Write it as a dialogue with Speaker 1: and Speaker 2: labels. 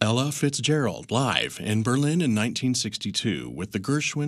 Speaker 1: Ella Fitzgerald live in Berlin in 1962 with the Gershwin